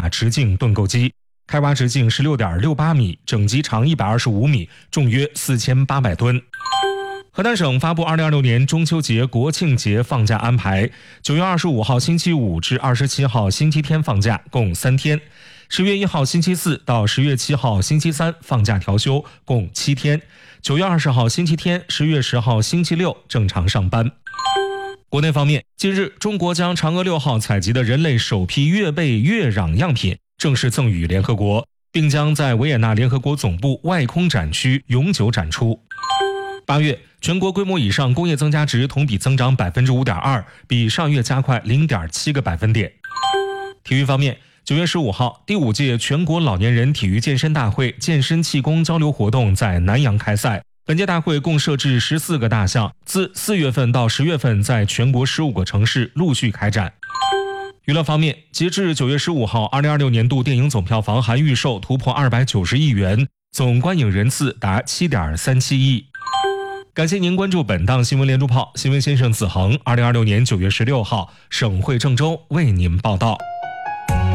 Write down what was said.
马直径盾构机，开挖直径16.68米，整机长125米，重约4800吨。河南省发布2026年中秋节、国庆节放假安排，9月25号星期五至27号星期天放假，共3天；10月1号星期四到10月7号星期三放假调休，共7天；9月20号星期天、10月10号星期六正常上班。国内方面，近日，中国将嫦娥6号采集的人类首批月背月壤样品正式赠予联合国，并将在维也纳联合国总部外空展区永久展出。8月，全国规模以上工业增加值同比增长 5.2%， 比上月加快 0.7个百分点。体育方面，9月15号，第5届全国老年人体育健身大会健身气功交流活动在南阳开赛。本届大会共设置14个大项，自4月份到10月份在全国15个城市陆续开展。娱乐方面，截至9月15号，2026年度电影总票房含预售突破290亿元，总观影人次达 7.37 亿。感谢您关注本档新闻连珠炮，新闻先生子恒，2026年9月16号，省会郑州为您报道。